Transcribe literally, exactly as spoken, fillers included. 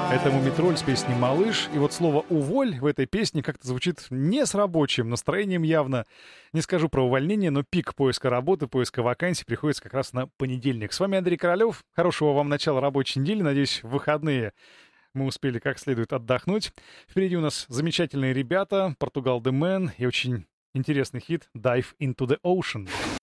Это Мумитроль с песней «Малыш». И вот слово «уволь» в этой песне как-то звучит не с рабочим настроением явно. Не скажу про увольнение, но пик поиска работы, поиска вакансий приходится как раз на понедельник. С вами Андрей Королёв. Хорошего вам начала рабочей недели. Надеюсь, в выходные мы успели как следует отдохнуть. Впереди у нас замечательные ребята, Portugal The Man и очень интересный хит «Dive into the Ocean».